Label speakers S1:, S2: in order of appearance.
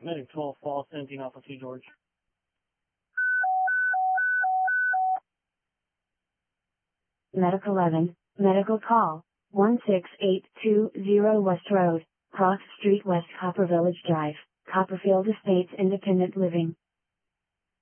S1: Medic 12 Fall, 17 Alpha 2 George.
S2: Medic 11, medical call, 16820 West Road, Cross Street West Copper Village Drive, Copperfield Estates Independent Living.